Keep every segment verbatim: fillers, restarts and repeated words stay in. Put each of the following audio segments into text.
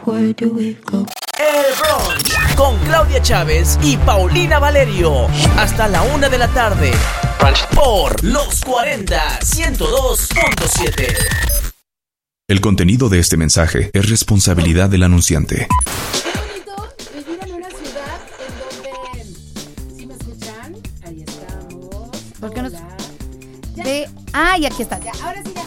where do we go? El Brunch con Claudia Chávez y Paulina Valerio hasta la una de la tarde por Los cuarenta, ciento dos punto siete. El contenido de este mensaje es responsabilidad del anunciante. Qué bonito vivir en una ciudad en donde... ¿Sí me escuchan? Ahí estamos. ¿Por qué no? Hola. De... Ah, y aquí está. Ya, ahora sí ya.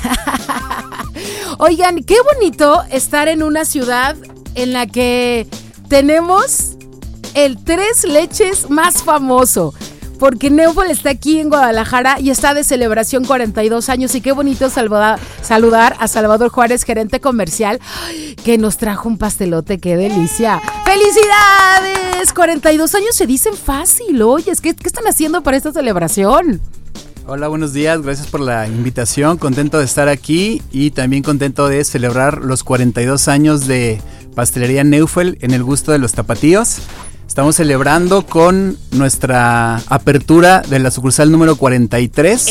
Oigan, qué bonito estar en una ciudad en la que tenemos el tres leches más famoso. Porque Neufel está aquí en Guadalajara y está de celebración cuarenta y dos años. Y qué bonito saludar, saludar a Salvador Juárez, gerente comercial, que nos trajo un pastelote. ¡Qué delicia! ¡Felicidades! cuarenta y dos años se dicen fácil. Oye, ¿qué, ¿qué están haciendo para esta celebración? Hola, buenos días. Gracias por la invitación. Contento de estar aquí y también contento de celebrar los cuarenta y dos años de Pastelería Neufel en el gusto de los tapatíos. Estamos celebrando con nuestra apertura de la sucursal número cuarenta y tres.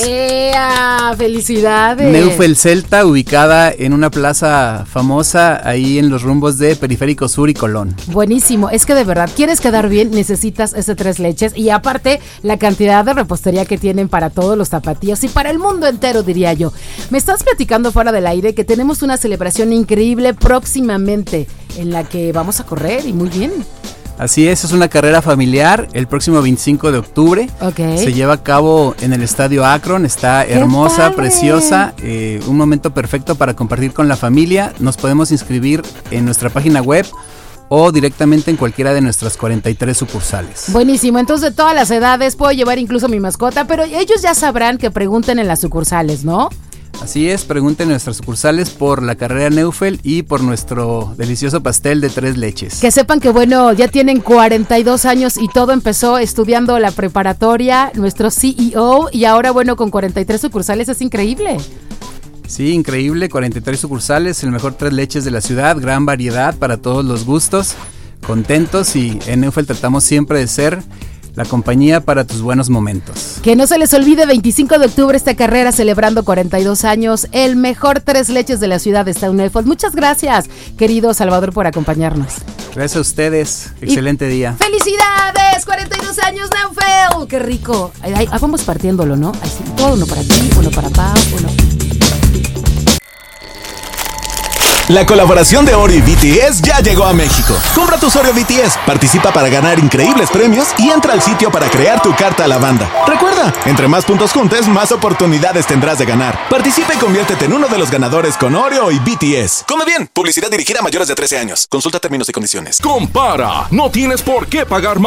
¡Ea! ¡Felicidades! Neufel Celta, ubicada en una plaza famosa ahí en los rumbos de Periférico Sur y Colón. Buenísimo, es que de verdad, quieres quedar bien, necesitas ese tres leches y aparte la cantidad de repostería que tienen para todos los tapatíos y para el mundo entero, diría yo. Me estás platicando fuera del aire que tenemos una celebración increíble próximamente en la que vamos a correr y muy bien. Así es, es una carrera familiar el próximo veinticinco de octubre. Okay. Se lleva a cabo en el Estadio Akron, está hermosa, padre. Preciosa, eh, un momento perfecto para compartir con la familia. Nos podemos inscribir en nuestra página web o directamente en cualquiera de nuestras cuarenta y tres sucursales. Buenísimo, entonces de todas las edades puedo llevar incluso mi mascota, pero ellos ya sabrán que pregunten en las sucursales, ¿no? Así es, pregunten en nuestras sucursales por la carrera Neufel y por nuestro delicioso pastel de tres leches. Que sepan que bueno, ya tienen cuarenta y dos años y todo empezó estudiando la preparatoria, nuestro C E O, y ahora bueno, con cuarenta y tres sucursales es increíble. Sí, increíble, cuarenta y tres sucursales, el mejor tres leches de la ciudad, gran variedad para todos los gustos, contentos, y en Neufel tratamos siempre de ser la compañía para tus buenos momentos. Que no se les olvide, veinticinco de octubre esta carrera celebrando cuarenta y dos años, el mejor tres leches de la ciudad está en Neufel. Muchas gracias, querido Salvador, por acompañarnos. Gracias a ustedes, excelente y día. ¡Felicidades! cuarenta y dos años Neufel. ¡Qué rico! Ay, ay, vamos partiéndolo, ¿no? Ay, sí, todo uno para ti, uno para Pau, uno... La colaboración de Oreo y B T S ya llegó a México. Compra tus Oreo B T S, participa para ganar increíbles premios y entra al sitio para crear tu carta a la banda. Recuerda, entre más puntos juntes, más oportunidades tendrás de ganar. Participa y conviértete en uno de los ganadores con Oreo y B T S. Come bien, publicidad dirigida a mayores de trece años. Consulta términos y condiciones. Compara, no tienes por qué pagar más.